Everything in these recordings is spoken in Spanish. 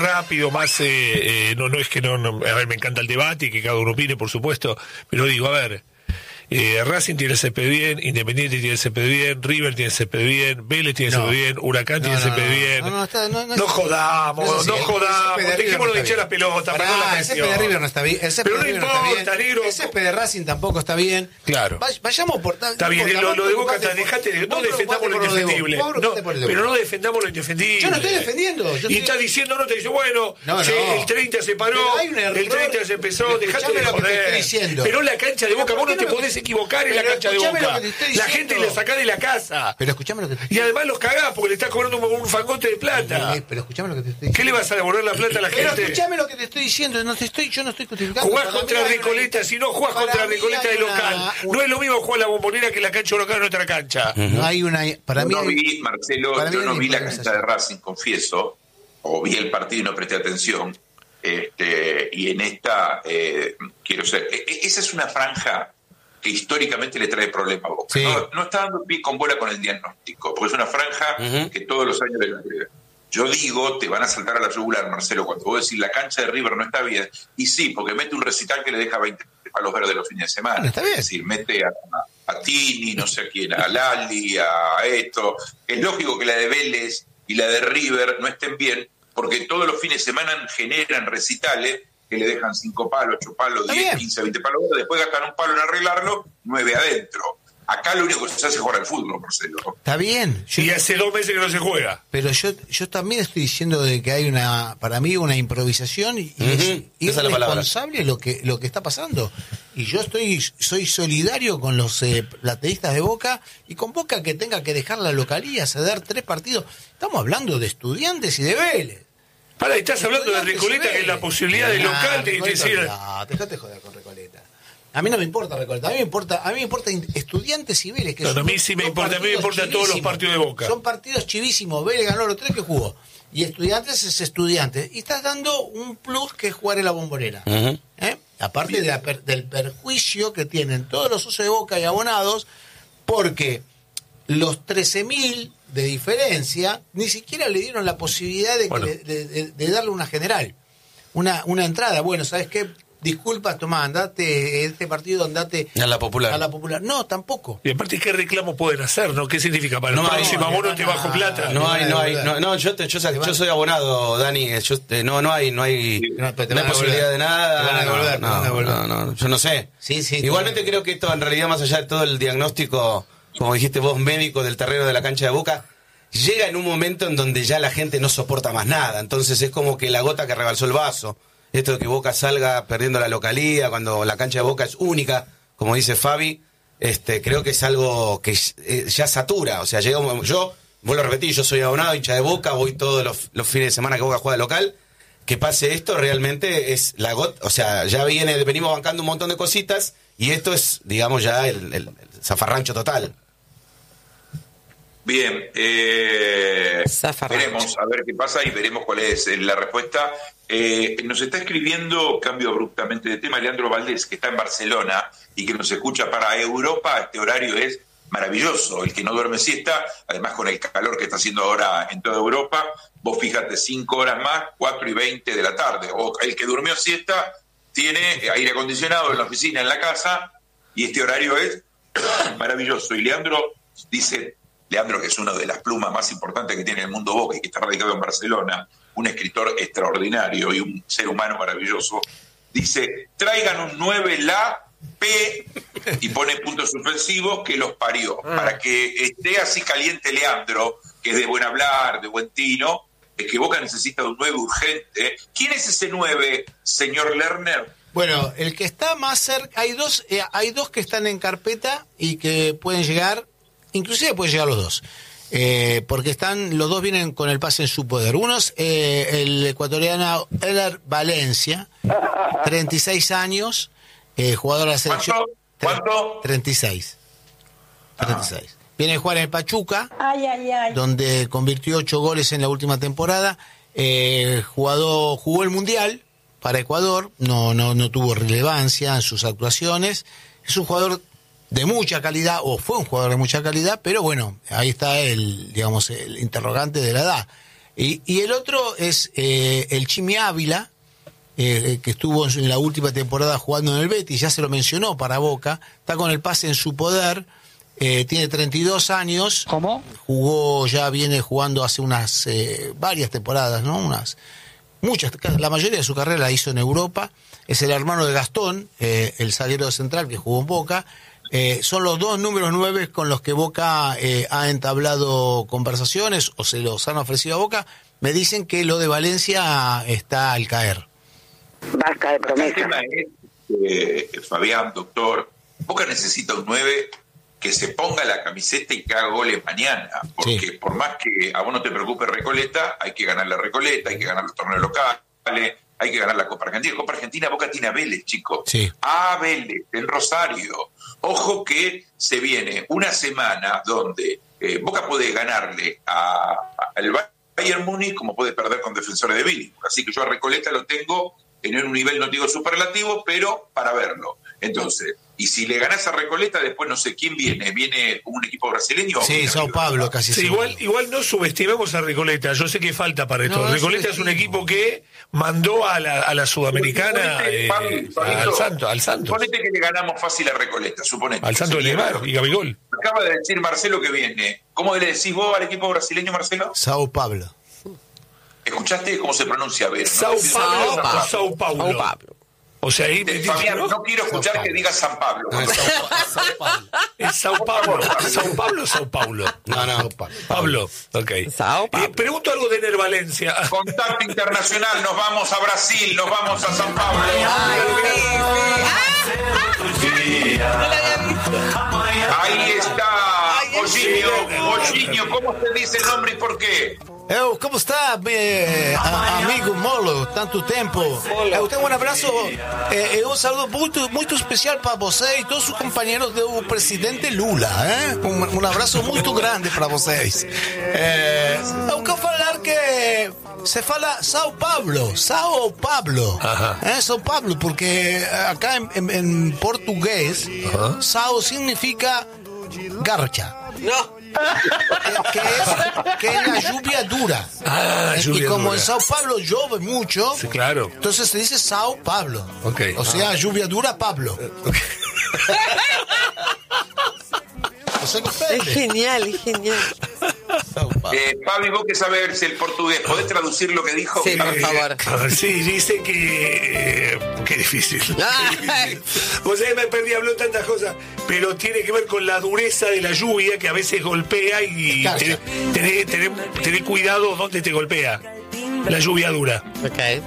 rápido, más no es que no, a ver, me encanta el debate y que cada uno opine, por supuesto, pero digo, a ver, Racing tiene el césped bien, Independiente tiene el césped bien, River tiene el césped bien, Vélez tiene el césped bien, Huracán tiene el césped bien. No jodamos, dejémoslo de echar las pelotas. El césped de River no está bien, el césped de River no está bien, el césped de Racing tampoco está bien. Claro. Vayamos por... Está bien, lo de Boca, dejate, no defendamos lo indefendible. Pero no defendamos lo indefendible. Yo no estoy defendiendo. Y está diciendo, no te dice, bueno, el 30 se paró, el 30 se empezó, dejate de joder. Pero la cancha de Boca, vos no te podés equivocar en la cancha de Boca. La gente la sacá de la casa. Pero escuchame lo que te estoy diciendo. Y además los cagás porque le estás cobrando un fangote de plata. Pero escuchame lo que te estoy diciendo. ¿Qué le vas a devolver la plata a la gente? Pero escuchame lo que te estoy diciendo. Yo no estoy justificando. Jugás contra Recoleta, si no jugás contra Recoleta de local. No es lo mismo jugar la Bombonera que la cancha local en otra cancha. No hay una... Para mí Marcelo, yo no vi la cancha de Racing, confieso, o vi el partido y no presté atención. Y en esta quiero ser... Esa es una franja que históricamente le trae problemas a Boca. Sí. No está dando pie con bola con el diagnóstico, porque es una franja que todos los años le agrega. Yo digo, te van a saltar a la yugular, Marcelo, cuando vos decís la cancha de River no está bien. Y sí, porque mete un recital que le deja 20 palos verdes los fines de semana. Está bien. Es decir, mete a Tini, no sé a quién, a Lali, a esto. Es lógico que la de Vélez y la de River no estén bien, porque todos los fines de semana generan recitales que le dejan 5 palos, 8 palos, 10, 15, 20 palos, después gastan un palo en arreglarlo, 9 adentro. Acá lo único que se hace es jugar al fútbol, Marcelo. Está bien. Y hace 2 meses que no se juega. Pero yo también estoy diciendo de que hay para mí una improvisación y es irresponsable lo que está pasando. Y yo soy solidario con los plateístas de Boca y con Boca que tenga que dejar la localía, ceder 3 partidos. Estamos hablando de Estudiantes y de Vélez. Estás hablando de Recoleta, que es la posibilidad del local de decir... No, dejate joder con Recoleta. A mí no me importa Recoleta, a mí me importa Estudiantes y Vélez. Que a mí sí me importa, todos los partidos de Boca. Son partidos chivísimos. Vélez ganó los 3 que jugó. Y Estudiantes es Estudiantes. Y estás dando un plus que es jugar en la Bombonera. Aparte del perjuicio que tienen todos los socios de Boca y abonados, porque los 13.000 de diferencia ni siquiera le dieron la posibilidad de darle una general, una entrada. Bueno, ¿sabes qué? Disculpa, tomá, andate este partido, andate a la popular. No, tampoco. Y aparte, ¿qué reclamo pueden hacer? ¿No? ¿Qué significa? Para el próximo abono te bajo plata. Yo soy abonado, Dani. No hay posibilidad de nada. No, yo no sé. Sí, igualmente creo que esto, en realidad, más allá de todo el diagnóstico, como dijiste vos, médico del terreno de la cancha de Boca, llega en un momento en donde ya la gente no soporta más nada. Entonces es como que la gota que rebalsó el vaso. Esto de que Boca salga perdiendo la localía cuando la cancha de Boca es única, como dice Fabi, creo que es algo que ya satura. O sea, yo vuelvo a repetir, yo soy abonado, hincha de Boca, voy todos los fines de semana que Boca juega local. Que pase esto realmente es la gota, o sea, ya venimos bancando un montón de cositas y esto es, digamos, ya el zafarrancho total. Bien, veremos a ver qué pasa y veremos cuál es la respuesta. Nos está escribiendo, cambio abruptamente de tema, Leandro Valdés, que está en Barcelona y que nos escucha para Europa. Este horario es maravilloso, el que no duerme siesta, además con el calor que está haciendo ahora en toda Europa, vos fíjate, 5 horas más, 4:20 de la tarde, o el que durmió siesta tiene aire acondicionado en la oficina, en la casa, y este horario es maravilloso. Y Leandro dice... Leandro, que es una de las plumas más importantes que tiene el mundo Boca y que está radicado en Barcelona, un escritor extraordinario y un ser humano maravilloso, dice, traigan un 9 la P, y pone puntos suspensivos, que los parió, para que esté así caliente Leandro, que es de buen hablar, de buen tino, es que Boca necesita un 9 urgente. ¿Quién es ese 9, señor Lerner? Bueno, el que está más cerca, hay dos que están en carpeta y que pueden llegar. Inclusive pueden llegar los dos, porque los dos vienen con el pase en su poder. Uno es el ecuatoriano Eler Valencia, 36 años, jugador de la selección. ¿Cuánto? 36. Viene a jugar en el Pachuca, donde convirtió 8 goles en la última temporada. Jugó el Mundial para Ecuador, no tuvo relevancia en sus actuaciones. Es un jugador de mucha calidad, o fue un jugador de mucha calidad, pero bueno, ahí está el interrogante de la edad. Y el otro es el Chimi Ávila, que estuvo en la última temporada jugando en el Betis, ya se lo mencionó para Boca, está con el pase en su poder, tiene 32 años. ¿Cómo? Viene jugando hace unas varias temporadas, ¿no? Muchas, la mayoría de su carrera la hizo en Europa. Es el hermano de Gastón, el zaguero central que jugó en Boca. Son los dos números 9 con los que Boca ha entablado conversaciones o se los han ofrecido a Boca. Me dicen que lo de Valencia está al caer. Vasca de promesa. El tema es, Fabián, doctor, Boca necesita un 9 que se ponga la camiseta y que haga goles mañana, porque Sí. por más que a vos no te preocupe Recoleta, hay que ganar la Recoleta, hay que ganar los torneos locales, hay que ganar la Copa Argentina. Copa Argentina, Boca tiene a Vélez, chicos. Sí. A Vélez, en Rosario. Ojo que se viene una semana donde Boca puede ganarle al Bayern Múnich como puede perder con Defensores de Bilbao. Así que yo a Recoleta lo tengo en un nivel, no digo superlativo, pero para verlo. Entonces, y si le ganás a Recoleta, después no sé quién viene. ¿Viene un equipo brasileño? o Sí, viene Sao River? Pablo casi Sí, seguro. igual no subestimemos a Recoleta. Yo sé que falta para esto. No, Recoleta es un equipo que mandó a la Sudamericana al Santos. Suponete que le ganamos fácil a Recoleta, suponete. Al Santos de Sería Neymar mejor. y Gabigol. Acaba de decir Marcelo que viene. ¿Cómo le decís vos al equipo brasileño, Marcelo? Sao Pablo. ¿Escuchaste cómo se pronuncia? Ver, Sao Paulo Sao o Sao Paulo. Sao Pablo. O sea, ahí me Fabián, ¿no? no quiero escuchar Sao que diga San Pablo. No, es Sao Paulo. Es Sao Paulo. ¿Sao Paulo o Sao Paulo? No. Pablo, ok. Sao Paulo. Pregunto algo de Ener Valencia. Contacto internacional, nos vamos a Brasil, nos vamos a San Pablo. Ahí está, Goscinho, ¿cómo se dice el nombre y por qué? Como está, amigo Molo? Tanto tempo. Eu tenho um abraço, um saludo muito especial para você e todos os companheiros do presidente Lula. Um abraço muito grande para vocês. Eu quero falar que se fala Sao Paulo. Sao Paulo, porque acá em português, Sao significa garcha. No. Que es la lluvia dura. Lluvia y como dura. en Sao Paulo llueve mucho, Sí, claro. entonces se dice Sao Paulo. Ok. O sea, lluvia dura Pablo. O sea, Es genial, es genial. Pablo, ¿y vos qué sabés el portugués? ¿Podés traducir lo que dijo? Sí, por favor. Sí, dice que... qué difícil. Vos sabés, me perdí, habló tantas cosas, pero tiene que ver con la dureza de la lluvia que a veces golpea y Claro. tener cuidado donde te golpea. La lluvia dura. Ok.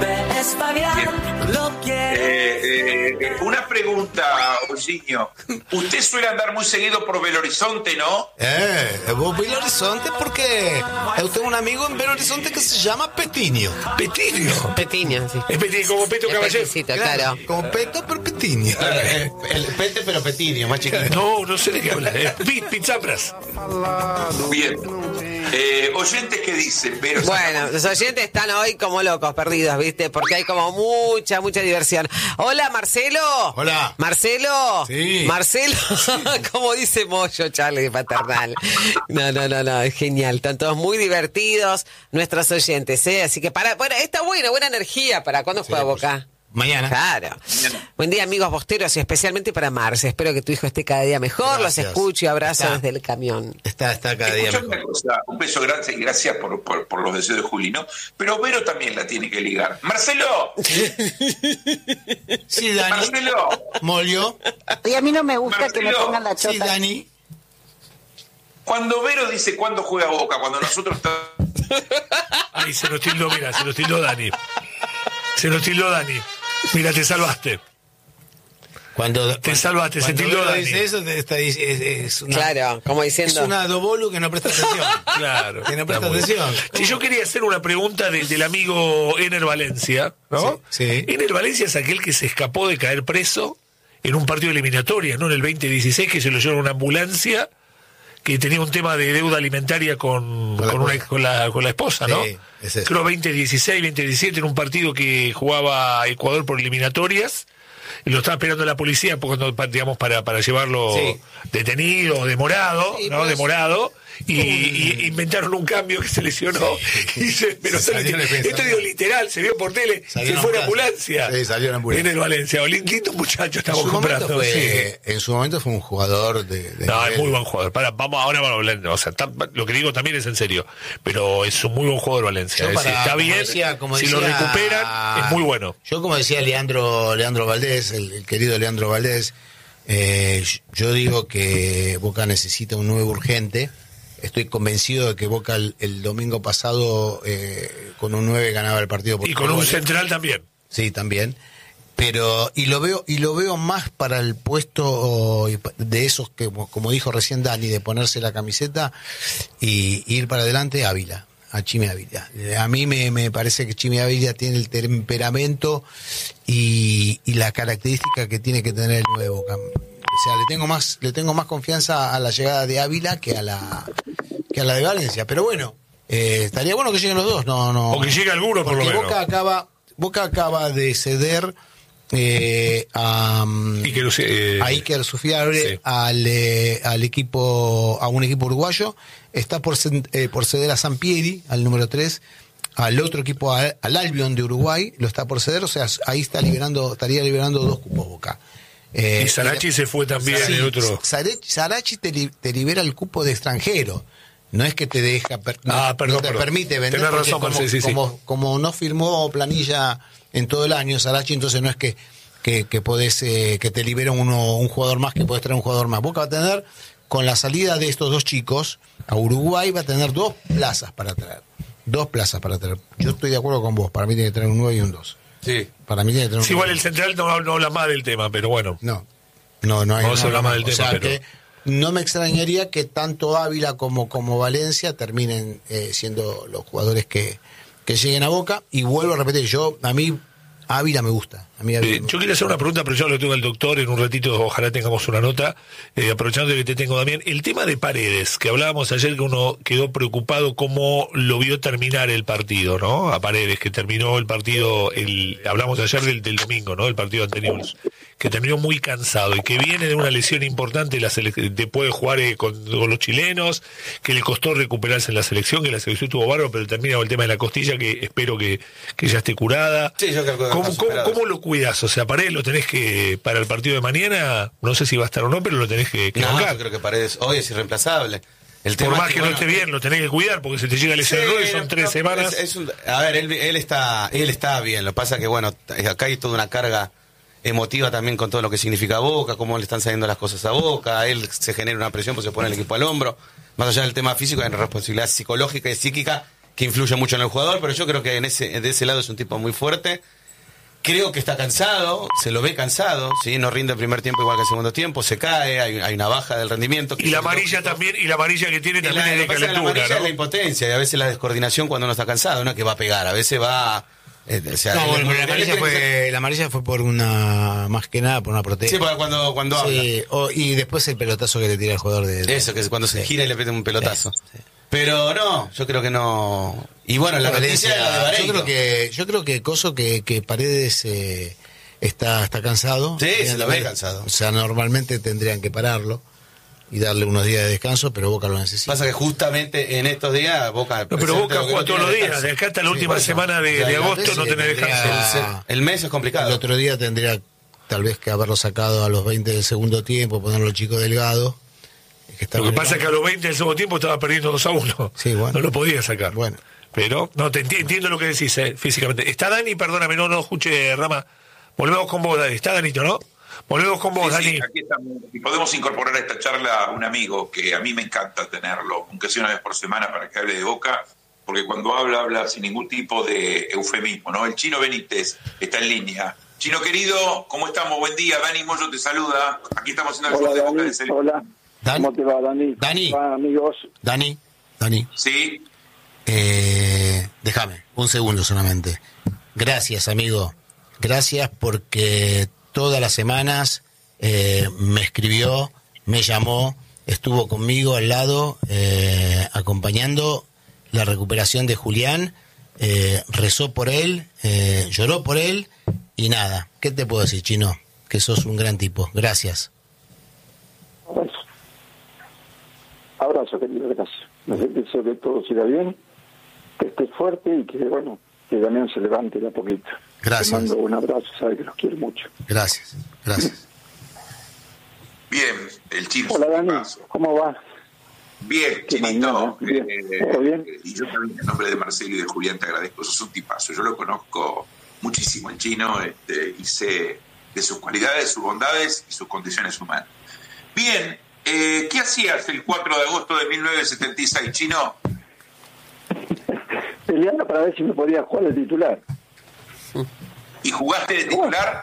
Una pregunta, Goscinho. Usted suele andar muy seguido por Belo Horizonte, ¿no? Eu vou a Belo Horizonte porque eu tenho um amigo em Belo Horizonte que se llama Petinho. Petinho. Petiño, sí. Es Petinho, como Peto Es Caballero. peticito, claro. Como Peto, pero Petinho. El pete, pero petinio, más chiquito. No sé de qué habla. Pizzapras. Bien. Oyentes que dicen, pero Bueno, los oyentes están hoy como locos, perdidos, ¿viste? Porque hay como mucha diversión. Hola, Marcelo. Hola. Marcelo. Sí. Marcelo. Como dice Moyo, Charlie Paternal. No, es genial. Están todos muy divertidos nuestros oyentes, ¿eh? Así que bueno, está buena energía para cuando juega Boca. Mañana. Claro. Buen día, amigos bosteros, y especialmente para Marce. Espero que tu hijo esté cada día mejor. Gracias. Los escucho y abrazo Está. desde el camión. Está cada día escuchame mejor. una cosa, un beso grande y gracias por los deseos de Juli, ¿no? Pero Vero también la tiene que ligar. ¡Marcelo! Sí, Dani. ¡Marcelo! Molio. Y a mí no me gusta que me Marcelo. pongan la Sí, chota. Dani. Cuando Vero dice cuándo juega Boca, cuando nosotros estamos... Ay, se nos tildó, mira, se nos tildó Dani. Mira, te salvaste. Te salvaste, se tildó Vero Dani. dice eso, es una, Claro, como es diciendo. una dobolu que no presta atención. Claro. Que no está presta muy bien. atención. Si yo quería hacer una pregunta del amigo Ener Valencia, ¿no? Sí, sí. Ener Valencia es aquel que se escapó de caer preso en un partido de eliminatoria, ¿no? En el 2016, que se lo llevó en una ambulancia, que tenía un tema de deuda alimentaria con la esposa, ¿no? Sí, es eso. Creo 2016, 2017, en un partido que jugaba Ecuador por eliminatorias. Y lo estaba esperando la policía, digamos, para llevarlo Sí. detenido, demorado, Sí, ¿no? pues. Demorado. y inventaron un cambio que se lesionó. Pero esto digo literal, se vio por tele, se fue en ambulancia. Sí, salió en ambulancia. En el Valencia, lindo muchacho estamos comprando. En su momento fue un jugador de no, es muy buen jugador. Vamos a hablar, o sea, lo que digo también es en serio, pero es un muy buen jugador Valencia. Está bien, si lo recuperan, es muy bueno. Yo, como decía Leandro Valdés, el querido Leandro Valdés, yo digo que Boca necesita un 9 urgente. Estoy convencido de que Boca el domingo pasado con un 9 ganaba el partido. Y con un central también. Sí, también. Pero y lo veo más para el puesto de esos que, como dijo recién Dani, de ponerse la camiseta y ir para adelante, Ávila, a Chimi Ávila. A mí me parece que Chimi Ávila tiene el temperamento y la característica que tiene que tener el 9 Boca. O sea, le tengo más confianza a la llegada de Ávila que a la de Valencia. Pero bueno, estaría bueno que lleguen los dos. No. O que llegue alguno por lo menos. Boca acaba de ceder a Iker Sufiabre, sí, al equipo, a un equipo uruguayo. Está por ceder a Sampieri, al número 3, al otro equipo, al Albion de Uruguay, lo está por ceder. O sea, ahí estaría liberando 2 cupos Boca. Y Sarachi se fue también, sí, el otro. Sarachi te libera el cupo de extranjero. No es que te deja, no te permite vender. Tenés razón, como no firmó planilla en todo el año Sarachi, entonces no es que podés, que te libera un jugador más, que podés traer un jugador más. Boca va a tener, con la salida de estos 2 chicos a Uruguay, va a tener 2 plazas para traer. 2 plazas para traer. Yo estoy de acuerdo con vos, para mí tiene que traer un 9 y un 2. Sí. Para mí tiene que tener un 9. Igual el central no habla más del tema, pero bueno. No se habla más del tema, pero... que no me extrañaría que tanto Ávila como Valencia terminen siendo los jugadores que lleguen a Boca. Y vuelvo a repetir, a mí Ávila me gusta. Yo quería hacer una pregunta, pero ya lo tengo al doctor, en un ratito ojalá tengamos una nota, aprovechando que te tengo, Damián. El tema de Paredes, que hablábamos ayer, que uno quedó preocupado cómo lo vio terminar el partido, ¿no? A Paredes, que terminó el partido, hablamos ayer del domingo, ¿no? El partido ante Newell's, que terminó muy cansado y que viene de una lesión importante después de jugar con los chilenos, que le costó recuperarse en la selección, que la selección tuvo bárbaro, pero termina con el tema de la costilla, que espero que ya esté curada. Sí, yo creo que ¿Cómo lo cuidas? O sea, Paredes lo tenés que, para el partido de mañana, no sé si va a estar o no, pero lo tenés que bancar. Yo creo que Paredes hoy es irreemplazable. Por más que no esté bien, lo tenés que cuidar, porque se te llega a lesionar y son 3 semanas. A ver, él está bien, lo que pasa que, bueno, acá hay toda una carga emotiva también con todo lo que significa Boca, cómo le están saliendo las cosas a Boca, a él se genera una presión porque se pone el equipo al hombro. Más allá del tema físico, hay una responsabilidad psicológica y psíquica que influye mucho en el jugador, pero yo creo que de ese lado es un tipo muy fuerte. Creo que está cansado, se lo ve cansado, ¿sí? No rinde el primer tiempo igual que el segundo tiempo, se cae, hay una baja del rendimiento. Y la amarilla también, y la amarilla que tiene también es de calentura, la amarilla, ¿no? Es la impotencia y a veces la descoordinación cuando uno está cansado, no es que va a pegar, a veces va... la amarilla fue por una, más que nada por una protesta. Sí, porque cuando habla. Y después el pelotazo que le tira el jugador de eso, que es cuando se gira y le pete un pelotazo. Sí. Pero no, yo creo que no. Y bueno, la noticia de Vareiro. Yo creo que Paredes está cansado. Sí, se lo ve cansado. O sea, normalmente tendrían que pararlo y darle unos días de descanso, pero Boca lo necesita. Pasa que justamente en estos días Boca... No, pero Boca juega todos los días, de acá hasta la última semana de agosto no tenés descanso. El mes es complicado. El otro día tendría tal vez que haberlo sacado a los 20 del segundo tiempo, ponerlo chico delgado. Lo que pasa es que a los 20 del segundo tiempo estaba perdiendo 2-1. Sí, bueno. No lo podía sacar. Bueno. Pero, no, entiendo lo que decís, físicamente. ¿Está Dani? Perdóname, no escuché, Rama. Volvemos con vos, Dani. ¿Está Danito, no? Volvemos con vos, Dani. Sí, aquí estamos. Y podemos incorporar a esta charla a un amigo que a mí me encanta tenerlo, aunque sea una vez por semana, para que hable de Boca, porque cuando habla sin ningún tipo de eufemismo, ¿no? El Chino Benítez está en línea. Chino querido, ¿cómo estamos? Buen día. Dani Moyo te saluda. Aquí estamos haciendo el Hola, de Dani. Boca de Selección. Hola. ¿Cómo te va, Dani? Dani. ¿Cómo va, amigos? Dani. Sí. Déjame, un segundo solamente. Gracias, amigo. Gracias porque todas las semanas me escribió, me llamó, estuvo conmigo al lado, acompañando la recuperación de Julián, rezó por él, lloró por él y nada. ¿Qué te puedo decir, Chino? Que sos un gran tipo. Gracias. Abrazo, querido, gracias. Deseo que todo siga bien, que estés fuerte y que, bueno, que Damián se levante de a poquito. Gracias. Te mando un abrazo, sabes que los quiero mucho. Gracias. Bien, el Chino. Hola, Dani, ¿cómo va? Bien, Qué Chinito. mañana, bien. ¿Todo bien? Y yo también, en nombre de Marcelo y de Julián, te agradezco. Sos un tipazo. Yo lo conozco muchísimo, el Chino, y sé de sus cualidades, sus bondades y sus condiciones humanas. Bien, ¿qué hacías el 4 de agosto de 1976, Chino? Peleando para ver si me podía jugar de titular. ¿Y jugaste de titular?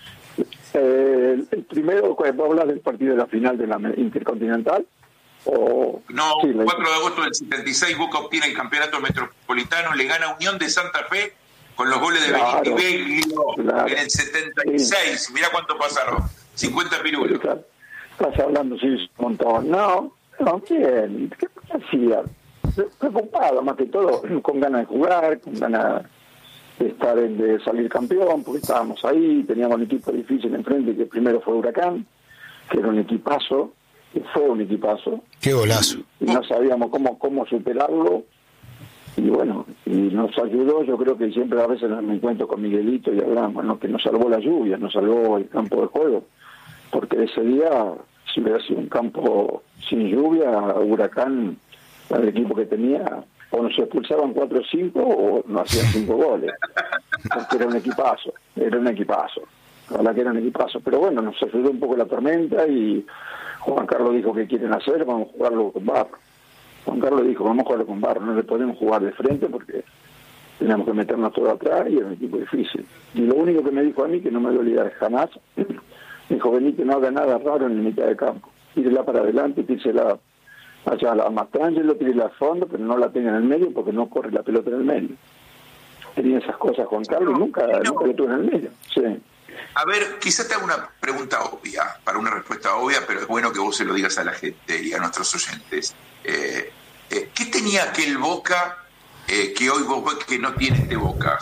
El primero, ¿vos hablas del partido de la final de la Intercontinental? No, sí, 4 de agosto del 76, Boca obtiene el campeonato metropolitano, le gana Unión de Santa Fe con los goles de Benito y Beglio en el 76. Sí. Mirá cuánto pasaron, 50 pirulos. Estás hablando, sí, un montón. No, bien, ¿qué hacía? Preocupado, más que todo, con ganas de jugar, con ganas de estar de salir campeón, porque estábamos ahí, teníamos un equipo difícil enfrente, que primero fue Huracán, que era un equipazo, que fue un equipazo. Qué golazo. Y no sabíamos cómo superarlo, y bueno, y nos ayudó, yo creo que siempre a veces me encuentro con Miguelito y hablamos, ¿no? Que nos salvó la lluvia, nos salvó el campo de juego, porque ese día, si hubiera sido un campo sin lluvia, Huracán, el equipo que tenía, o nos expulsaban 4 o 5 o no hacían 5 goles, porque era un equipazo, la verdad que era un equipazo, pero bueno, nos ayudó un poco la tormenta y Juan Carlos dijo que quieren hacer, vamos a jugarlo con barro. Juan Carlos dijo, vamos a jugarlo con barro, no le podemos jugar de frente porque teníamos que meternos todo atrás y era un equipo difícil. Y lo único que me dijo a mí, que no me olvidaré jamás, me dijo, vení que no haga nada raro en la mitad de campo, tírela para adelante, tírsela allá a Mastrangelo, tírela al fondo, pero no la tenga en el medio porque no corre la pelota en el medio. Tenía esas cosas Juan Carlos, nunca lo tuve en el medio. Sí. A ver, quizás te haga una pregunta obvia, para una respuesta obvia, pero es bueno que vos se lo digas a la gente y a nuestros oyentes. ¿Qué tenía aquel Boca que hoy vos ves que no tiene este Boca?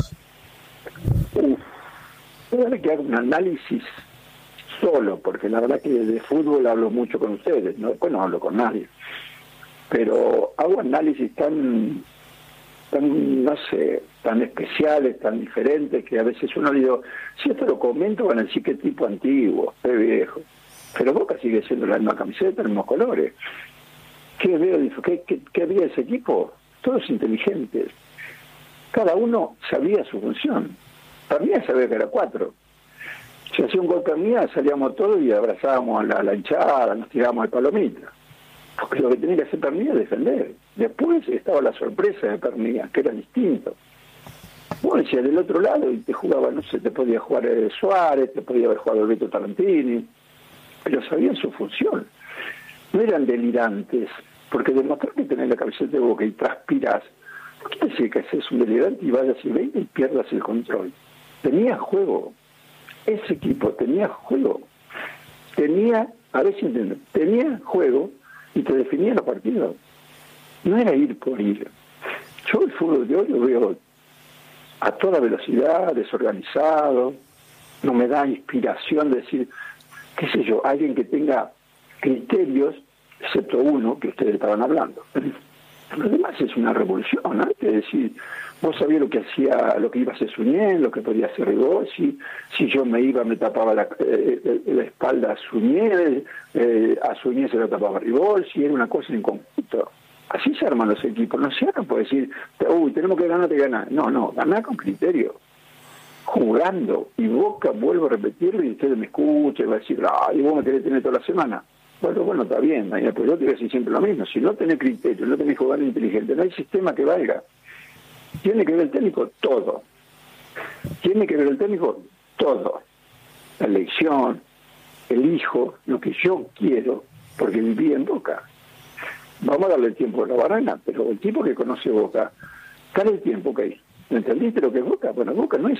Tengo que hacer un análisis solo, porque la verdad que de fútbol hablo mucho con ustedes, ¿no? Después no hablo con nadie. Pero hago análisis tan no sé, tan especiales, tan diferentes, que a veces uno digo, si esto lo comento van a decir que tipo antiguo, es viejo. Pero Boca sigue siendo la misma camiseta, los mismos colores. ¿Qué veo? ¿Qué había ese equipo? Todos inteligentes. Cada uno sabía su función. También sabía que era 4. Si hacía un gol Pernía, salíamos todos y abrazábamos a la hinchada, nos tirábamos de palomita. Porque lo que tenía que hacer Pernía es defender. Después estaba la sorpresa de Pernía, que era distinto. Bueno, decía del otro lado y te jugaba, no sé, te podía jugar Suárez, te podía haber jugado Beto Tarantini, pero sabían su función. No eran delirantes, porque demostrar que tenés la camiseta de Boca y transpirás, ¿por qué decir que haces un delirante y vayas y vengas y pierdas el control? Tenía juego. Ese equipo tenía juego. Tenía, a ver si entiendo, tenía juego y te definía los partidos. No era ir por ir. Yo el fútbol de hoy lo veo a toda velocidad, desorganizado, no me da inspiración de decir, qué sé yo, alguien que tenga criterios, excepto uno que ustedes estaban hablando. Lo demás es una revolución, ¿no? Es decir, vos sabías lo que hacía, lo que iba a hacer Suñé, lo que podía hacer Rigol, si yo me iba, me tapaba la espalda a Suñé se lo tapaba Rigol, si era una cosa en conjunto. Así se arman los equipos, no se arman por decir, tenemos que ganar, No, ganar con criterio, jugando, y Boca, vuelvo a repetirlo, y ustedes me escuchan, y va a decir, y vos me querés tener toda la semana. Bueno, está bien, Daniel, pero yo te voy a decir siempre lo mismo, si no tenés criterio, no tenés jugador inteligente, no hay sistema que valga. Tiene que ver el técnico todo. Tiene que ver el técnico todo. La elección, elijo lo que yo quiero, porque viví en Boca. Vamos a darle el tiempo a la Barrena, pero el tipo que conoce Boca, dale el tiempo, ¿ok? ¿Entendiste lo que es Boca? Bueno, Boca no es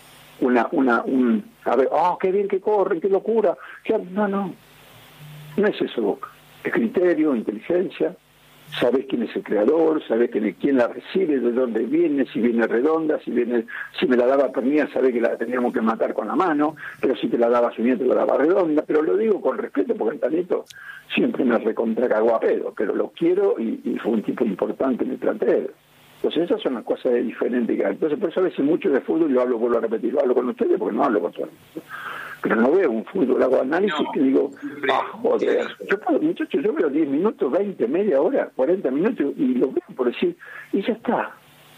a ver, qué bien que corren, qué locura. No es eso Boca. Es criterio, inteligencia, sabés quién es el creador, sabés quién la recibe, de dónde viene, si viene redonda, si me la daba pernía, sabés que la teníamos que matar con la mano, pero si te la daba su nieto, la daba redonda, pero lo digo con respeto porque el Tanito siempre me recontra cagó a pedo, pero lo quiero y fue un tipo importante en el plantel. Entonces esas son las cosas diferentes que hay. Entonces por eso a veces mucho de fútbol yo vuelvo a repetir, lo hablo con ustedes porque no hablo con todo el mundo. Pero no veo un fútbol, hago análisis que digo, joder, yo veo 10 minutos, 20, media hora, 40 minutos y lo veo por decir, y ya está.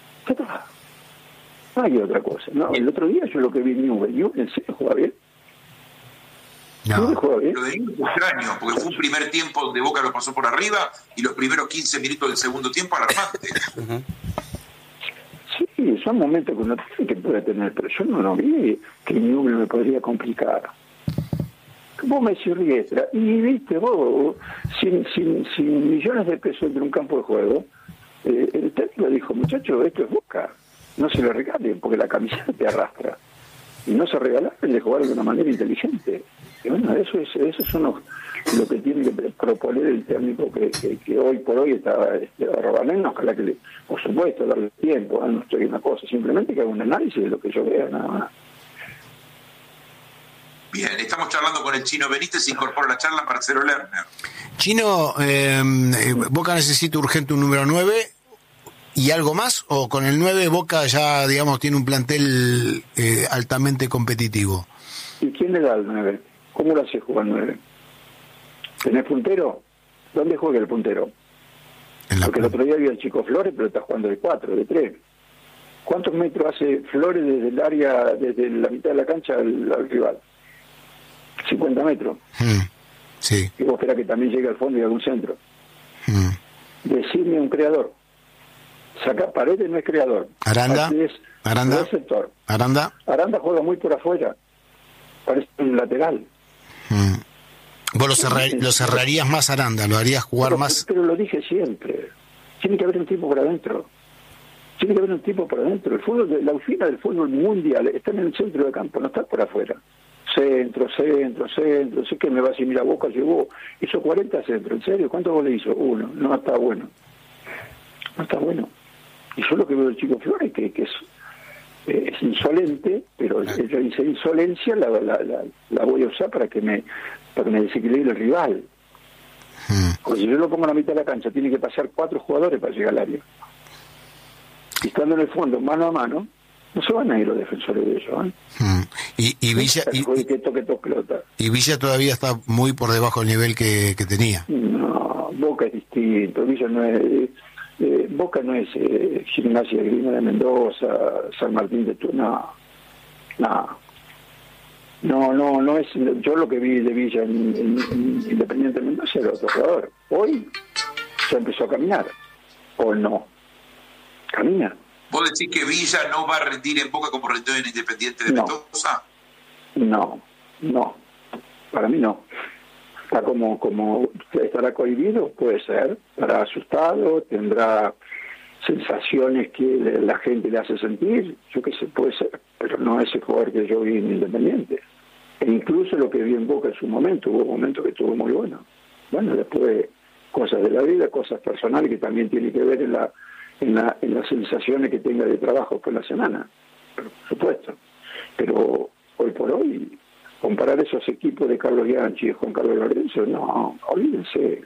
No hay otra cosa. No, el otro día yo lo que vi en Newell en serio juega bien. No. Lo de Newell fue extraño, porque fue un primer tiempo donde Boca lo pasó por arriba y los primeros 15 minutos del segundo tiempo alarmante. Sí, son momentos que uno tiene que puede tener, pero yo no vi que Newell me podría complicar. Vos me decís Riestra, y viste vos, sin millones de pesos entre un campo de juego, el técnico dijo, muchachos, esto es Boca, no se lo regalen, porque la camiseta te arrastra. Y no se regalaron de jugar de una manera inteligente. Y bueno, eso son lo que tiene que proponer el técnico que hoy por hoy está Rabanel, ojalá que por supuesto darle tiempo, no estoy una cosa, simplemente que haga un análisis de lo que yo vea, nada más. Bien, estamos charlando con el Chino Benítez, se incorpora a la charla Marcelo Lerner. Chino, Boca necesita urgente un número 9 y algo más, o con el 9 Boca ya, digamos, tiene un plantel altamente competitivo. ¿Y quién le da el 9? ¿Cómo lo hace jugar 9? ¿Tenés puntero? ¿Dónde juega el puntero? Porque el otro día había el Chico Flores, pero está jugando de 4, de 3. ¿Cuántos metros hace Flores desde el área, desde la mitad de la cancha al rival? 50 metros. Sí. Y vos esperás que también llegue al fondo y haga un centro. Decirme un creador. Saca Paredes, no es creador. Aranda. No es sector. Aranda juega muy por afuera. Parece un lateral. Vos lo cerrarías más Aranda, lo harías jugar más. Pero lo dije siempre. Tiene que haber un tipo por adentro. El fútbol, la UFINA del fútbol mundial está en el centro del campo, no está por afuera. Centro, sé que me va a decir, mira, Boca hizo 40 centros, ¿en serio? ¿Cuántos goles hizo? 1, no está bueno. Y yo lo que veo del Chico Flores que es insolente, pero esa insolencia la voy a usar para que me desequilibre el rival. Porque si yo lo pongo en la mitad de la cancha, tiene que pasar 4 jugadores para llegar al área. Y estando en el fondo, mano a mano, no se van a ir los defensores de ellos. Y Villa y Villa todavía está muy por debajo del nivel que tenía. No, Boca es distinto. Villa no es Boca no es Gimnasia de Grima de Mendoza, San Martín de no es. Yo lo que vi de Villa en Independiente de Mendoza era otro jugador. Hoy ya empezó a caminar, o no camina. ¿Vos decís que Villa no va a rendir en Boca como rendió en Independiente de Mendoza? No, para mí no. Está como estará cohibido, puede ser, estará asustado, tendrá sensaciones que la gente le hace sentir, yo qué sé, puede ser, pero no es el jugador que yo vi en Independiente. E incluso lo que vi en Boca en su momento, hubo momentos que estuvo muy bueno. Bueno, después cosas de la vida, cosas personales que también tienen que ver en las sensaciones que tenga de trabajo por la semana, por supuesto. Pero hoy por hoy, comparar esos equipos de Carlos Bianchi y Juan Carlos Lorenzo, no, olvídense.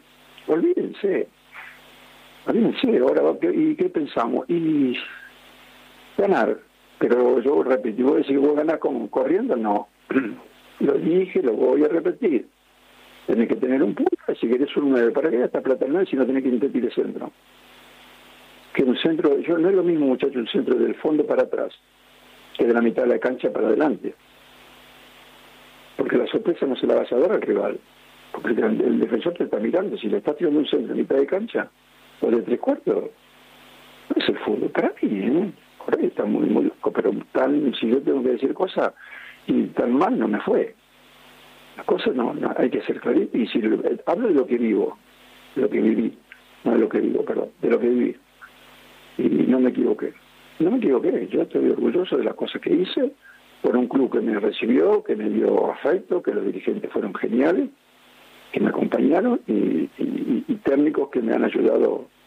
Ahora, ¿y qué pensamos? Y ganar. Pero yo repito, ¿voy a decir que voy a ganar corriendo? No. Lo dije, lo voy a repetir. Tenés que tener un punto, si querés un 9, ¿para qué gastar plata en 9 si no tenés que intentar el centro? Que un centro, no es lo mismo, muchachos, un centro del fondo para atrás que de la mitad de la cancha para adelante. Porque la sorpresa no se la vas a dar al rival. Porque el defensor te está mirando. Si le estás tirando un centro de mitad de cancha o de 3/4, no es el fútbol. Para mí, por ahí está muy loco. Pero si yo tengo que decir cosas, y tan mal no me fue. Las cosas no hay que ser clarito. Y si hablo de lo que vivo, de lo que viví, no de lo que vivo, perdón, de lo que viví. Y no me equivoqué. Yo estoy orgulloso de las cosas que hice, por un club que me recibió, que me dio afecto, que los dirigentes fueron geniales, que me acompañaron y técnicos que me han ayudado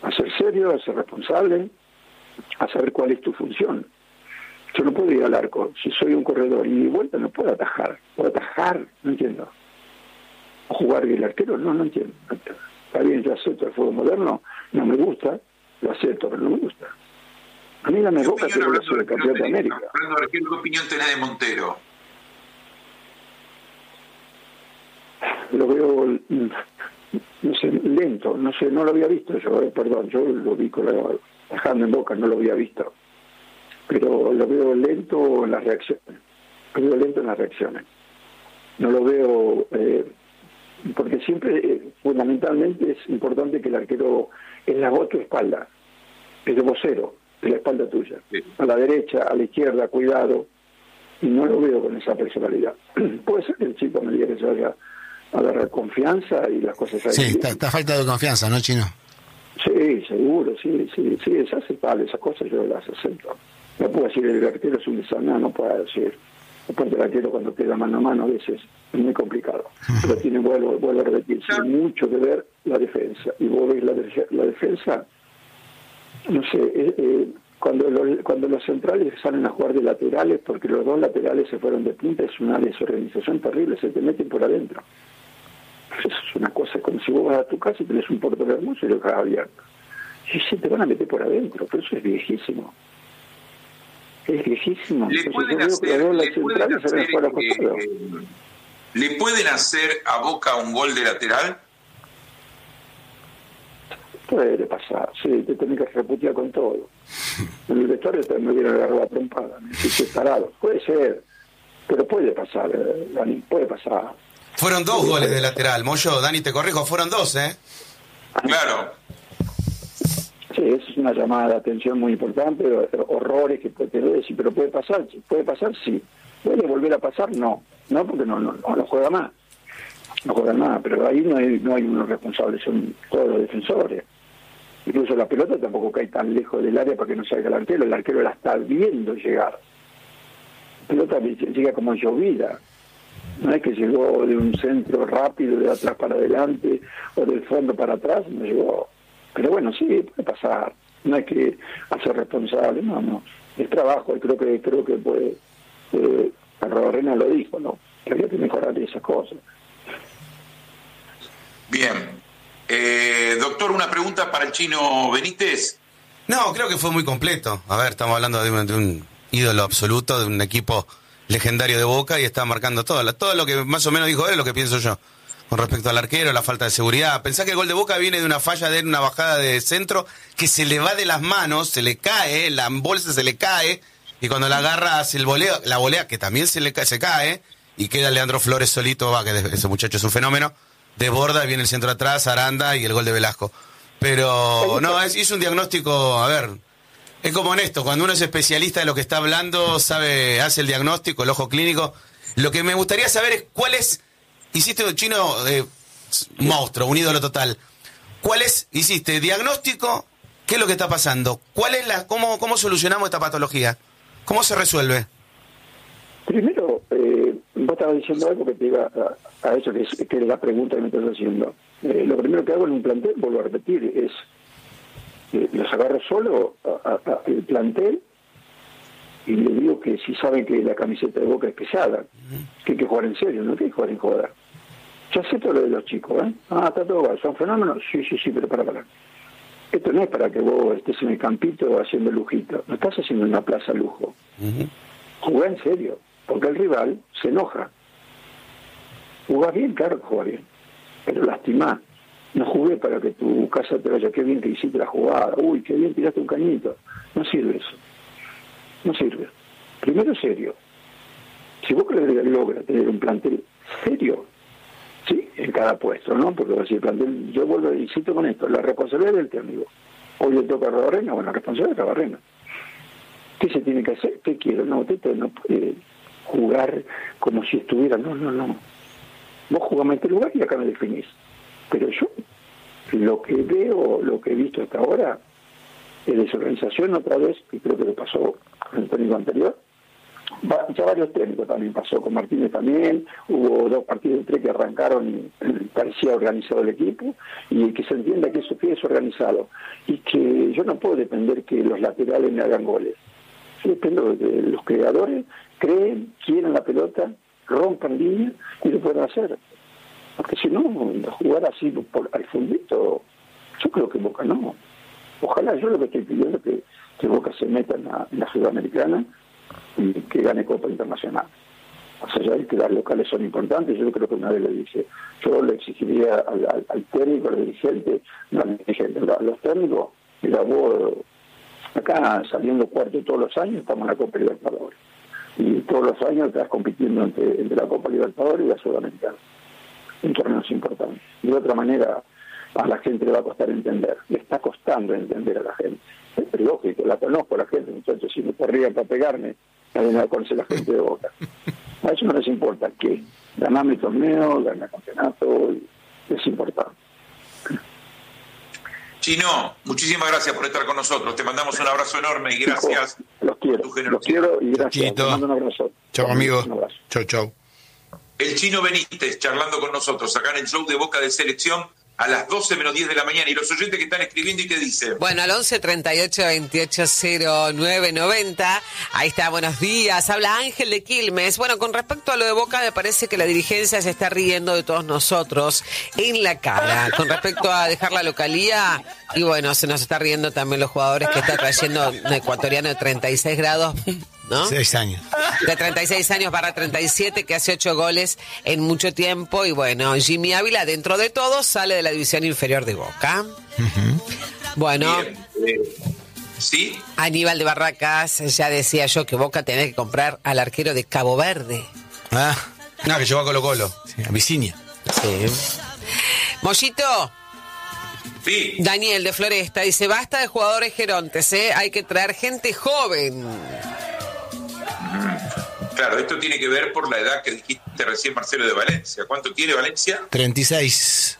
a ser serio, a ser responsable, a saber cuál es tu función. Yo no puedo ir al arco, si soy un corredor y de vuelta no puedo atajar, no entiendo. O jugar el arquero, no entiendo. Está bien, yo acepto el fútbol moderno, no me gusta, lo acepto, pero no me gusta. A mí me Boca que vuelve a ser el campeón de América. ¿Qué opinión tenés de Montero? Lo veo, no sé, lento, no lo había visto yo, perdón, yo lo vi trabajando en Boca, no lo había visto. Pero lo veo lento en las reacciones. No lo veo, porque siempre, fundamentalmente, es importante que el arquero es la voz tu espalda, es de vocero, de la espalda tuya. Sí. A la derecha, a la izquierda, cuidado. Y no lo veo con esa personalidad. Puede ser que el chico me diga que se vaya a agarrar confianza y las cosas salgan. Sí, está falta de confianza, ¿no, Chino? Sí, seguro, sí, es aceptable, esas cosas yo las acepto. No puedo decir el arquero es un desastre, no puedo decir. Aparte el arquero cuando queda mano a mano a veces es muy complicado. Pero vuelvo a repetir, tiene mucho que ver la defensa. Y vos ves la defensa, no sé, cuando los centrales salen a jugar de laterales, porque los dos laterales se fueron de punta, es una desorganización terrible, se te meten por adentro. Eso es una cosa como si vos vas a tu casa y tenés un portón hermoso y lo dejas abierto. Y se te van a meter por adentro, pero eso es viejísimo. Es viejísimo. ¿Le pueden hacer a Boca un gol de lateral? Puede pasar, sí, te tenés que reputear con todo. En el vestuario me hubieran agarrado la trompada, me hiciste parado. Puede ser, pero puede pasar, Dani, puede pasar. Fueron 2 goles de lateral, Moyo, Dani, te corrijo, fueron 2, ¿eh? Claro. Sí, eso es una llamada de atención muy importante, horrores que puede tener, sí, pero puede pasar, sí. ¿Puede volver a pasar? No, porque no juega más. No juegan nada, pero ahí no hay unos responsables, son todos los defensores. Incluso la pelota tampoco cae tan lejos del área para que no salga el arquero la está viendo llegar. La pelota llega como llovida. No es que llegó de un centro rápido, de atrás para adelante, o del fondo para atrás, no llegó. Pero bueno, sí, puede pasar. No hay que hacer responsable, no. Es trabajo, y creo que puede, Arrobarrena lo dijo, ¿no? Que había que mejorar esas cosas. Bien. Doctor, una pregunta para el Chino Benítez. No, creo que fue muy completo. A ver, estamos hablando de un ídolo absoluto, de un equipo legendario de Boca y está marcando todo lo que más o menos dijo él, lo que pienso yo. Con respecto al arquero, la falta de seguridad. Pensá que el gol de Boca viene de una falla de él, una bajada de centro que se le va de las manos, se le cae, la bolsa se le cae y cuando la agarra hace la volea que también se cae y queda Leandro Flores solito, que ese muchacho es un fenómeno. Desborda, viene el centro atrás, Aranda y el gol de Velasco. Pero no, hizo un diagnóstico, a ver, es como en esto, cuando uno es especialista de lo que está hablando, hace el diagnóstico, el ojo clínico. Lo que me gustaría saber es cuál es, hiciste un Chino monstruo, un ídolo total. Hiciste diagnóstico, qué es lo que está pasando, cómo solucionamos esta patología, cómo se resuelve. Primero, vos estabas diciendo algo que te iba a eso, que es la pregunta que me estás haciendo. Lo primero que hago en un plantel, vuelvo a repetir, es los agarro solo el plantel y le digo que si saben que la camiseta de Boca es pesada, que hay que jugar en serio, no hay que jugar en joda. Yo acepto lo de los chicos, ¿eh? Está todo mal, son fenómenos, sí, pero para. Esto no es para que vos estés en el campito haciendo lujito, no estás haciendo una plaza lujo. Jugá en serio, porque el rival se enoja. Jugás bien, claro que jugás bien, pero lastimás. No jugué para que tu casa te vaya, qué bien que hiciste la jugada, uy, qué bien tiraste un cañito. No sirve eso. No sirve. Primero serio. Si vos logras tener un plantel serio, sí, en cada puesto, ¿no? Porque si el plantel, yo vuelvo a insisto con esto, la responsabilidad del técnico. Hoy le toca a Arrobarrena, bueno, la responsabilidad de Arrobarrena. ¿Qué se tiene que hacer? ¿Qué quiero? No, usted no puede jugar como si estuviera, no. Vos jugás en este lugar y acá me definís. Pero yo, lo que veo, lo que he visto hasta ahora, es desorganización otra vez, y creo que le pasó en el técnico anterior, Ya varios técnicos también pasó, con Martínez también, hubo 2 partidos de 3 que arrancaron y parecía organizado el equipo, y que se entienda que eso es organizado, y que yo no puedo depender que los laterales me hagan goles. Yo dependo de que los creadores creen, quieren la pelota, rompan líneas y lo pueden hacer. Porque si no, jugar así al fundito, yo creo que Boca no. Ojalá, yo lo que estoy pidiendo es que Boca se meta en la Sudamericana y que gane Copa Internacional. O sea, ya que las locales son importantes, yo creo que una vez le dije, yo le exigiría al técnico, al dirigente, a los técnicos, mira, vos acá saliendo cuarto todos los años estamos en la Copa Libertadores. Y todos los años estás compitiendo entre la Copa Libertadores y la Sudamericana. Un torneo importante. De otra manera, a la gente le va a costar entender. Le está costando entender a la gente. Es lógico, la conozco a la gente, muchachos, si me corrían para pegarme, nadie me conoce la gente de Boca. A eso no les importa que ganar mi torneo, ganar campeonato, es importante. Chino, muchísimas gracias por estar con nosotros. Te mandamos un abrazo enorme y gracias. Los quiero y gracias. Te mando un abrazo. Chao, amigo. Un abrazo. Chau. El Chino Benítez charlando con nosotros acá en el show de Boca de Selección a las 12 menos 10 de la mañana. Y los oyentes que están escribiendo y que dicen. Bueno, al 11 38 28 09 90. Ahí está, buenos días. Habla Ángel de Quilmes. Bueno, con respecto a lo de Boca, me parece que la dirigencia se está riendo de todos nosotros en la cara. Con respecto a dejar la localía, y bueno, se nos está riendo también los jugadores que está trayendo un ecuatoriano de 36 grados, ¿no? 6 años. De 36 años barra 37, que hace 8 goles en mucho tiempo. Y bueno, Jimmy Ávila, dentro de todo, sale de la división inferior de Boca. Bueno. Bien, ¿sí? Aníbal de Barracas, ya decía yo que Boca tenía que comprar al arquero de Cabo Verde. No, que llegó a Colo-Colo. Sí, a Vicinia. Sí. Mollito. Sí. Daniel de Floresta dice, basta de jugadores gerontes, hay que traer gente joven. Claro, esto tiene que ver por la edad que dijiste recién, Marcelo, de Valencia. ¿Cuánto tiene Valencia? 36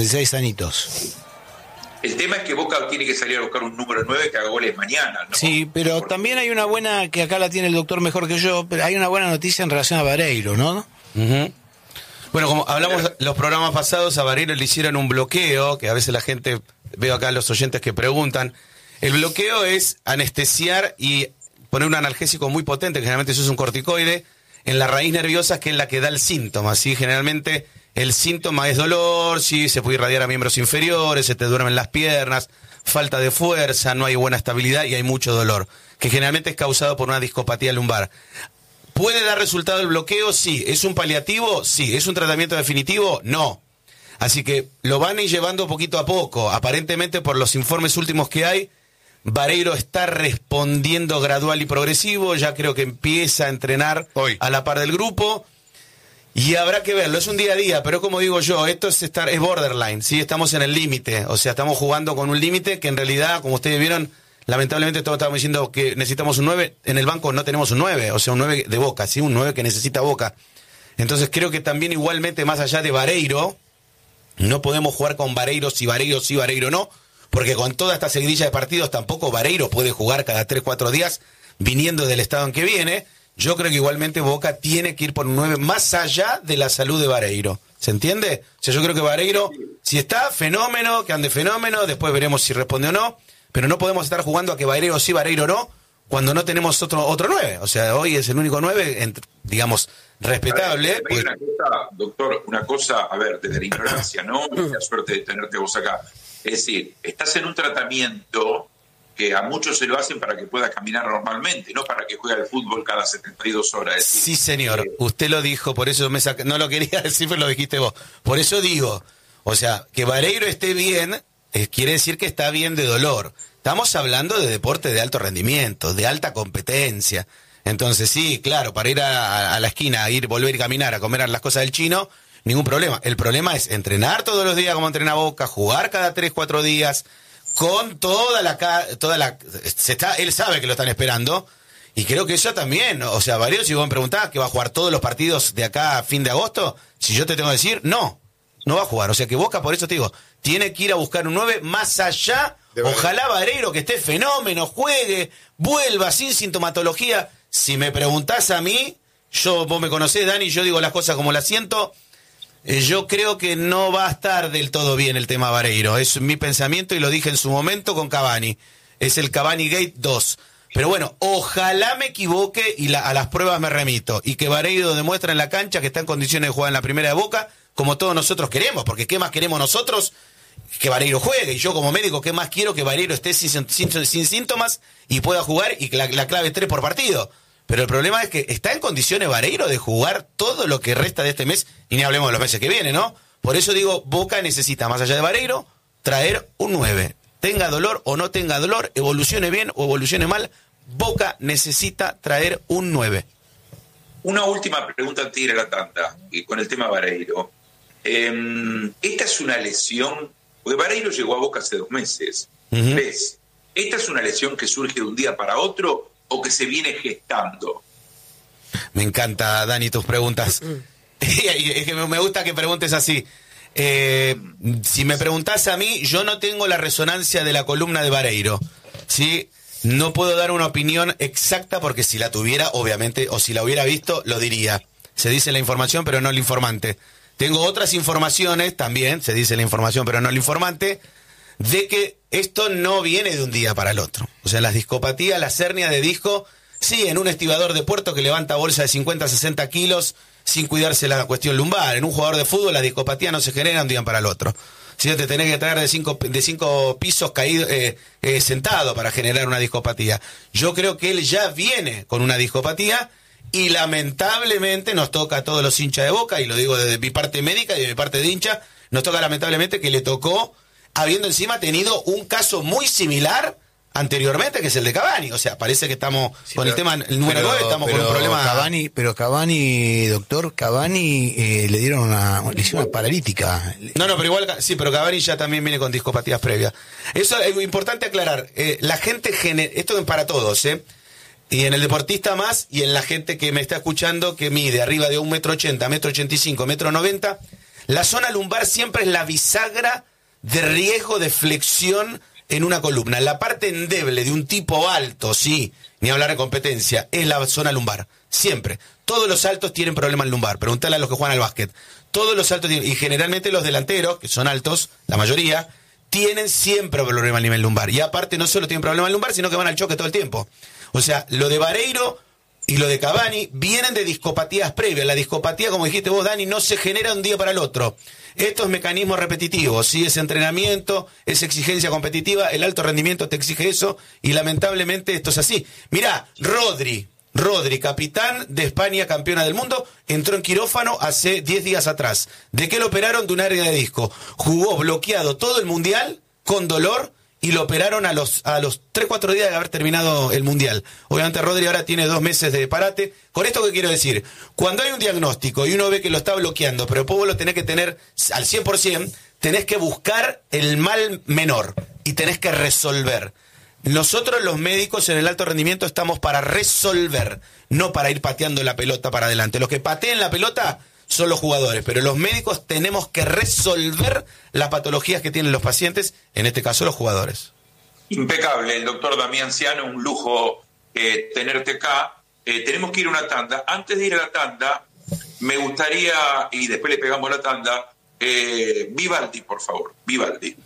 añitos. El tema es que Boca tiene que salir a buscar un número 9 que haga goles mañana, ¿no? Sí, pero también hay una buena, que acá la tiene el doctor mejor que yo, pero hay una buena noticia en relación a Vareiro, ¿no? Bueno, como hablamos los programas pasados, a Vareiro le hicieron un bloqueo, que a veces la gente, veo acá a los oyentes que preguntan. El bloqueo es anestesiar y poner un analgésico muy potente, que generalmente eso es un corticoide, en la raíz nerviosa, que es la que da el síntoma, ¿sí? Generalmente el síntoma es dolor, sí, se puede irradiar a miembros inferiores, se te duermen las piernas, falta de fuerza, no hay buena estabilidad y hay mucho dolor, que generalmente es causado por una discopatía lumbar. ¿Puede dar resultado el bloqueo? Sí. ¿Es un paliativo? Sí. ¿Es un tratamiento definitivo? No. Así que lo van a ir llevando poquito a poco. Aparentemente, por los informes últimos que hay, Vareiro está respondiendo gradual y progresivo. Ya creo que empieza a entrenar hoy a la par del grupo. Y habrá que verlo. Es un día a día, pero como digo yo, esto es borderline, ¿sí? Estamos en el límite. O sea, estamos jugando con un límite que en realidad, como ustedes vieron, lamentablemente todos estamos diciendo que necesitamos un 9, en el banco no tenemos un 9, o sea, un 9 de Boca, ¿sí? Un 9 que necesita Boca. Entonces creo que también igualmente, más allá de Vareiro, no podemos jugar con Vareiro sí, Vareiro no, porque con toda esta seguidilla de partidos tampoco Vareiro puede jugar cada 3-4 días viniendo del estado en que viene. Yo creo que igualmente Boca tiene que ir por un 9 más allá de la salud de Vareiro. ¿Se entiende? O sea, yo creo que Vareiro, si está, fenómeno, que ande fenómeno, después veremos si responde o no. Pero no podemos estar jugando a que Vareiro sí, Vareiro no, cuando no tenemos otro 9. O sea, hoy es el único 9, digamos, respetable. Hay una cosa, doctor, una cosa, a ver, desde la ignorancia, ¿no? La suerte de tenerte vos acá. Es decir, estás en un tratamiento que a muchos se lo hacen para que pueda caminar normalmente, no para que juegue al fútbol cada 72 horas. Es decir, sí, señor, usted lo dijo, por eso no lo quería decir, pero lo dijiste vos. Por eso digo, o sea, que Vareiro esté bien, quiere decir que está bien de dolor. Estamos hablando de deporte de alto rendimiento, de alta competencia. Entonces sí, claro, para ir a la esquina, volver y caminar, a comer las cosas del chino, ningún problema. El problema es entrenar todos los días como entrena Boca, jugar cada 3-4 días, con él sabe que lo están esperando, y creo que eso también, o sea, Vareiro, si vos me preguntás que va a jugar todos los partidos de acá a fin de agosto, si yo te tengo que decir, no va a jugar. O sea que Boca, por eso te digo, tiene que ir a buscar un 9 más allá. Ojalá Vareiro, que esté fenómeno, juegue, vuelva sin sintomatología. Si me preguntás a mí, vos me conocés, Dani, yo digo las cosas como las siento. Yo creo que no va a estar del todo bien el tema Vareiro. Es mi pensamiento y lo dije en su momento con Cavani. Es el Cavani Gate 2. Pero bueno, ojalá me equivoque y a las pruebas me remito. Y que Vareiro demuestre en la cancha que está en condiciones de jugar en la primera de Boca, como todos nosotros queremos. Porque ¿qué más queremos nosotros? Que Vareiro juegue. Y yo como médico, ¿qué más quiero? Que Vareiro esté sin síntomas y pueda jugar y que la clave 3 por partido. Pero el problema es que está en condiciones Vareiro de jugar todo lo que resta de este mes, y ni hablemos de los meses que vienen, ¿no? Por eso digo, Boca necesita, más allá de Vareiro, traer un 9. Tenga dolor o no tenga dolor, evolucione bien o evolucione mal, Boca necesita traer un 9. Una última pregunta antes de ir a la tanda, y con el tema Vareiro. Esta es una lesión, porque Vareiro llegó a Boca hace 2 meses. ¿Ves? ¿Esta es una lesión que surge de un día para otro o que se viene gestando? Me encanta, Dani, tus preguntas. Es que me gusta que preguntes así. Si me preguntás a mí, yo no tengo la resonancia de la columna de Vareiro, ¿sí? No puedo dar una opinión exacta porque si la tuviera, obviamente, o si la hubiera visto, lo diría. Se dice la información, pero no el informante. Tengo otras informaciones, también se dice la información, pero no el informante, de que esto no viene de un día para el otro. O sea, las discopatías, las hernias de disco, sí, en un estibador de puerto que levanta bolsa de 50, 60 kilos sin cuidarse la cuestión lumbar. En un jugador de fútbol la discopatía no se genera de un día para el otro. Si no, te tenés que traer de cinco pisos caído, sentado para generar una discopatía. Yo creo que él ya viene con una discopatía y lamentablemente nos toca a todos los hinchas de Boca, y lo digo desde mi parte médica y de mi parte de hincha, nos toca lamentablemente que le tocó habiendo encima tenido un caso muy similar anteriormente, que es el de Cavani. O sea, parece que estamos con el tema, el número 9, estamos con un problema. Cavani, doctor, le dieron una paralítica. No, pero igual, sí, pero Cavani ya también viene con discopatías previas. Eso es importante aclarar. La gente esto es para todos, y en el deportista más, y en la gente que me está escuchando, que mide arriba de 1,80 m, 1,85 m, 1,90 m, la zona lumbar siempre es la bisagra de riesgo de flexión en una columna. La parte endeble de un tipo alto, sí, ni hablar de competencia, es la zona lumbar. Siempre. Todos los altos tienen problemas en lumbar. Preguntale a los que juegan al básquet. Todos los altos tienen, y generalmente los delanteros, que son altos, la mayoría, tienen siempre problemas a nivel lumbar. Y aparte no solo tienen problemas en lumbar, sino que van al choque todo el tiempo. O sea, lo de Vareiro y lo de Cavani vienen de discopatías previas. La discopatía, como dijiste vos, Dani, no se genera de un día para el otro. Estos mecanismos repetitivos, ¿sí? Es entrenamiento, es exigencia competitiva, el alto rendimiento te exige eso, y lamentablemente esto es así. Mirá, Rodri, capitán de España, campeona del mundo, entró en quirófano hace 10 días atrás. ¿De qué lo operaron? De una hernia de disco. Jugó bloqueado todo el mundial, con dolor, y lo operaron a los 3-4 días de haber terminado el mundial. Obviamente Rodri ahora tiene 2 meses de parate. ¿Con esto qué quiero decir? Cuando hay un diagnóstico y uno ve que lo está bloqueando, pero después vos lo tenés que tener al 100%, tenés que buscar el mal menor y tenés que resolver. Nosotros los médicos en el alto rendimiento estamos para resolver, no para ir pateando la pelota para adelante. Los que pateen la pelota son los jugadores, pero los médicos tenemos que resolver las patologías que tienen los pacientes, en este caso los jugadores. Impecable, el doctor Damián Ciano, un lujo tenerte acá. Tenemos que ir a una tanda. Antes de ir a la tanda, me gustaría, y después le pegamos la tanda, Vivaldi, por favor, Vivaldi.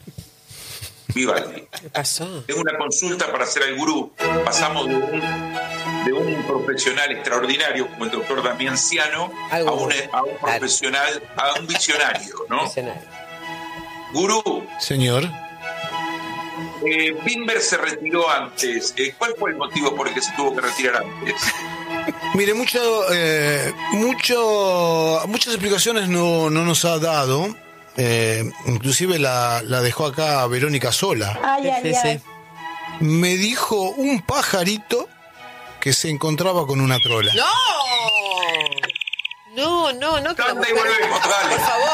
¿Qué pasó? Tengo una consulta para hacer al gurú. Pasamos de un profesional extraordinario como el doctor Damián Ciano a un profesional, a un visionario, ¿no? Visionario. Gurú. Señor. Bimber se retiró antes. ¿Cuál fue el motivo por el que se tuvo que retirar antes? Mire, muchas explicaciones no nos ha dado. Inclusive la dejó acá Verónica sola. Ay. Me dijo un pajarito que se encontraba con una trola. ¡No! Que Tanda y volvemos, dale. Por favor,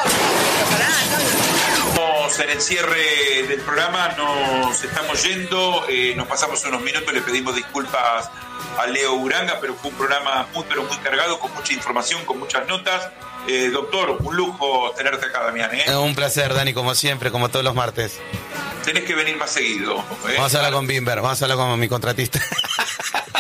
Estamos en el cierre del programa, nos estamos yendo, nos pasamos unos minutos, le pedimos disculpas a Leo Uranga, pero fue un programa muy cargado, con mucha información, con muchas notas. Doctor, un lujo tenerte acá, Damián. Un placer, Dani, como siempre, como todos los martes. Tenés que venir más seguido. Vamos a hablar con Bimber, vamos a hablar con mi contratista.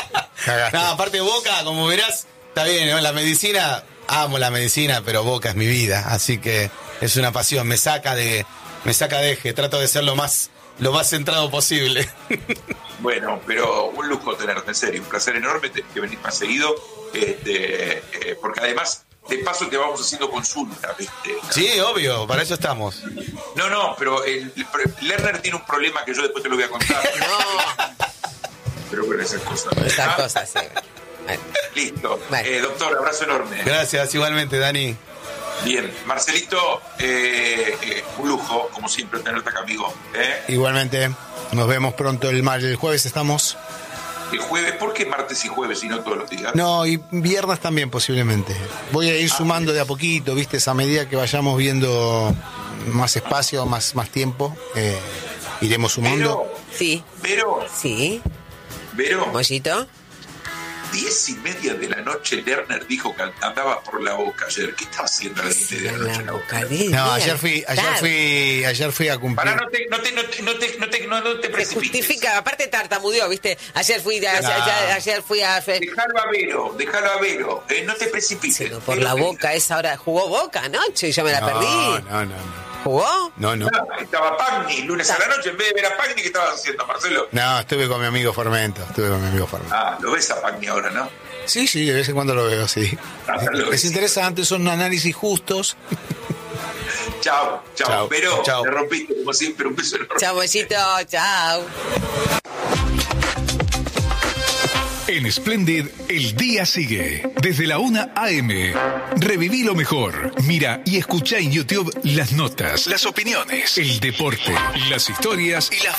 Cagaste. No, aparte Boca, como verás, está bien, ¿no? La medicina, amo la medicina, pero Boca es mi vida, así que es una pasión, me saca de eje, trato de ser lo más centrado posible. Bueno, pero un lujo tenerte, en serio, un placer enorme, tenés que venir más seguido, porque además, de paso te vamos haciendo consulta, ¿viste? Sí, obvio, para eso estamos. No, pero Lerner tiene un problema que yo después te lo voy a contar. No. Pero bueno, esas cosas. Esas cosas, sí. Bueno. Listo. Vale. Doctor, abrazo enorme. Gracias, igualmente, Dani. Bien, Marcelito, un lujo, como siempre, tenerte acá, amigo. Igualmente, nos vemos pronto el jueves estamos. El jueves, ¿por qué martes y jueves y no todos los días? No, y viernes también posiblemente. Voy a ir sumando de a poquito, ¿viste? A medida que vayamos viendo más espacio, más tiempo, iremos sumando. Sí. Vero. Sí. Vero. ¿Mollito? 10:30 de la noche, Lerner dijo que andaba por la Boca ayer. ¿Qué estaba haciendo a las 10:30 de la noche? La Boca. No, ayer fui a cumplir. Para, no te precipites. Justifica, aparte tartamudeó, ¿viste? Ayer fui a... Déjalo a Vero. No te precipites. Pero por la Boca, esa hora... ¿Jugó Boca anoche? Yo me la perdí. No. ¿Jugó? No. Estaba Pagni, lunes a la noche, en vez de ver a Pagni, ¿qué estabas haciendo, Marcelo? No, estuve con mi amigo Formento. Ah, lo ves a Pagni ahora, ¿no? Sí, de vez en cuando lo veo, sí. Es interesante, son análisis justos. Chao. Pero chao. te rompiste, como siempre, un beso enorme. Chao, Mollito, chao. En Splendid, el día sigue. Desde la 1 a.m. Reviví lo mejor. Mira y escucha en YouTube las notas, las opiniones, el deporte, las historias y las